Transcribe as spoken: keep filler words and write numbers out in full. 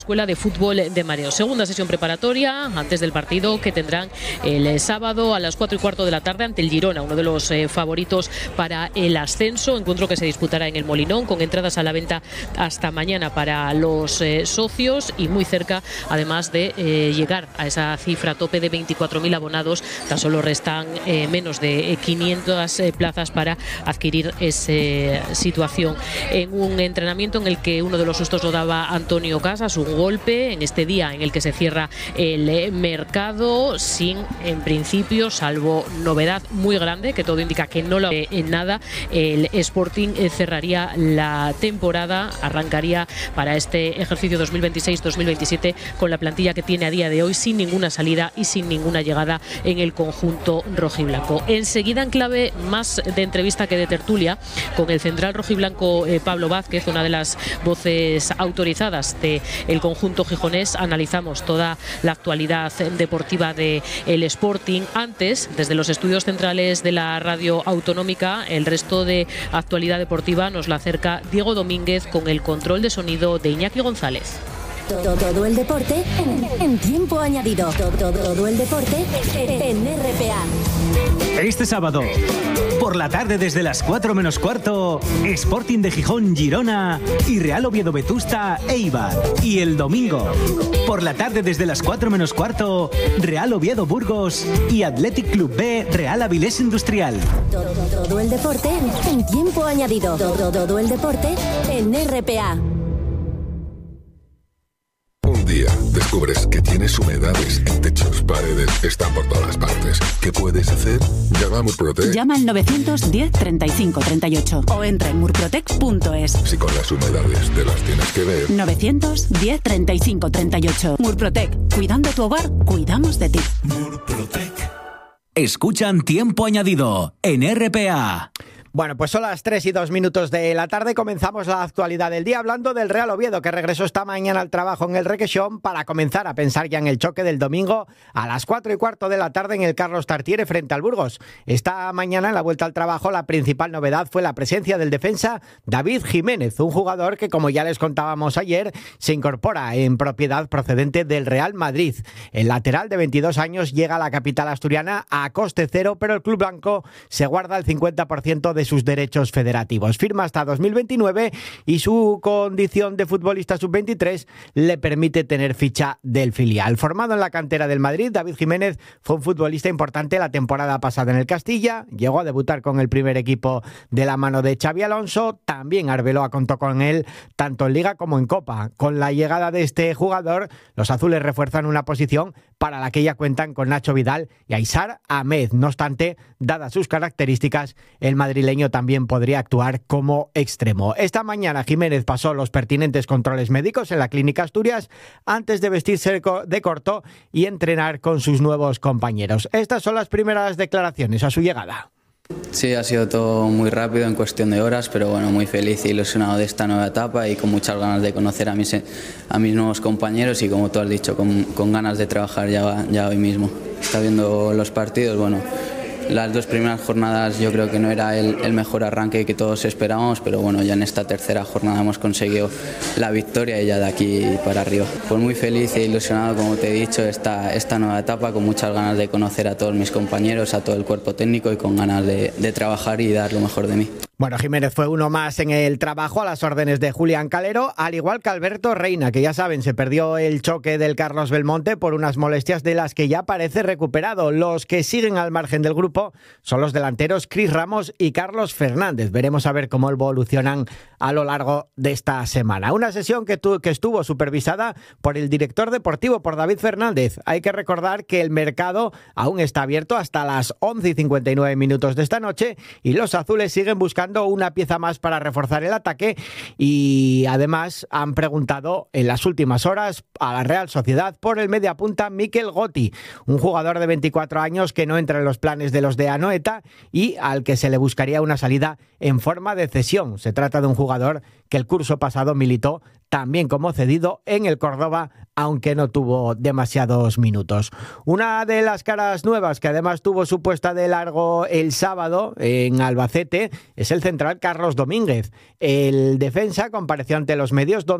Escuela de Fútbol de Mareo. Segunda sesión preparatoria antes del partido que tendrán el sábado a las cuatro y cuarto de la tarde ante el Girona, uno de los eh, favoritos para el ascenso. Encuentro que se disputará en el Molinón, con entradas a la venta hasta mañana para los eh, socios, y muy cerca además de eh, llegar a esa cifra tope de veinticuatro mil abonados. Tan solo restan eh, menos de quinientas eh, plazas para adquirir esa situación. En un entrenamiento en el que uno de los sustos lo daba Antonio Casas, un golpe en este día en el que se cierra el mercado, sin en principio, salvo novedad muy grande que todo indica que no lo en nada, el Sporting cerraría la temporada, arrancaría para este ejercicio dos mil veintiséis dos mil veintisiete con la plantilla que tiene a día de hoy, sin ninguna salida y sin ninguna llegada en el conjunto rojiblanco. Enseguida, en clave más de entrevista que de tertulia, con el central rojiblanco eh, Pablo Vázquez, una de las voces autorizadas de el conjunto gijonés, analizamos toda la actualidad deportiva de el Sporting. Antes, desde los estudios centrales de la radio autonómica, el resto de actualidad deportiva nos la acerca Diego Domínguez, con el control de sonido de Iñaki González. Todo, todo el deporte en, en tiempo añadido. Todo, todo, todo el deporte en R P A. Este sábado, por la tarde, desde las cuatro menos cuarto, Sporting de Gijón Girona y Real Oviedo Vetusta Eibar. Y el domingo, por la tarde, desde las cuatro menos cuarto, Real Oviedo Burgos y Athletic Club B Real Avilés Industrial. Todo, todo el deporte en tiempo añadido. Todo, todo el deporte en R P A. Un día descubres que tienes humedades en techos, paredes, están por todas partes. ¿Qué puedes hacer? Llama a Murprotec. Llama al novecientos diez treinta y cinco treinta y ocho o entra en murprotec punto es. Si con las humedades te las tienes que ver. novecientos diez treinta y cinco treinta y ocho. Murprotec. Cuidando tu hogar, cuidamos de ti. Murprotec. Escuchan Tiempo Añadido en R P A. Bueno, pues son las tres y dos minutos de la tarde. Comenzamos la actualidad del día hablando del Real Oviedo, que regresó esta mañana al trabajo en el Requesón para comenzar a pensar ya en el choque del domingo a las cuatro y cuarto de la tarde en el Carlos Tartiere frente al Burgos. Esta mañana, en la vuelta al trabajo, la principal novedad fue la presencia del defensa David Jiménez, un jugador que, como ya les contábamos ayer, se incorpora en propiedad procedente del Real Madrid. El lateral de veintidós años llega a la capital asturiana a coste cero, pero el club blanco se guarda el cincuenta por ciento de de sus derechos federativos. Firma hasta dos mil veintinueve y su condición de futbolista sub veintitrés le permite tener ficha del filial. Formado en la cantera del Madrid, David Jiménez fue un futbolista importante la temporada pasada en el Castilla, llegó a debutar con el primer equipo de la mano de Xabi Alonso, también Arbeloa contó con él tanto en Liga como en Copa. Con la llegada de este jugador, los azules refuerzan una posición para la que ya cuentan con Nacho Vidal y Aysar Ahmed. No obstante, dadas sus características, el madrileño también podría actuar como extremo. Esta mañana Jiménez pasó los pertinentes controles médicos en la Clínica Asturias antes de vestirse de corto y entrenar con sus nuevos compañeros. Estas son las primeras declaraciones a su llegada. Sí, ha sido todo muy rápido, en cuestión de horas, pero bueno, muy feliz y ilusionado de esta nueva etapa y con muchas ganas de conocer a mis, a mis nuevos compañeros y, como tú has dicho, con, con ganas de trabajar ya, ya hoy mismo. Está viendo los partidos, bueno, las dos primeras jornadas yo creo que no era el, el mejor arranque que todos esperábamos, pero bueno, ya en esta tercera jornada hemos conseguido la victoria y ya de aquí para arriba. Pues muy feliz e ilusionado, como te he dicho, esta, esta nueva etapa, con muchas ganas de conocer a todos mis compañeros, a todo el cuerpo técnico y con ganas de, de trabajar y dar lo mejor de mí. Bueno, Jiménez fue uno más en el trabajo a las órdenes de Julián Calero, al igual que Alberto Reina, que ya saben, se perdió el choque del Carlos Belmonte por unas molestias de las que ya parece recuperado. Los que siguen al margen del grupo son los delanteros Cris Ramos y Carlos Fernández. Veremos a ver cómo evolucionan a lo largo de esta semana. Una sesión que, tu, que estuvo supervisada por el director deportivo, por David Fernández. Hay que recordar que el mercado aún está abierto hasta las once y cincuenta y nueve minutos de esta noche y los azules siguen buscando una pieza más para reforzar el ataque, y además han preguntado en las últimas horas a la Real Sociedad por el mediapunta Mikel Gotti, un jugador de veinticuatro años que no entra en los planes de los de Anoeta y al que se le buscaría una salida en forma de cesión. Se trata de un jugador que el curso pasado militó también como cedido en el Córdoba, aunque no tuvo demasiados minutos. Una de las caras nuevas que además tuvo su puesta de largo el sábado en Albacete es el central Carlos Domínguez. El defensa compareció ante los medios donde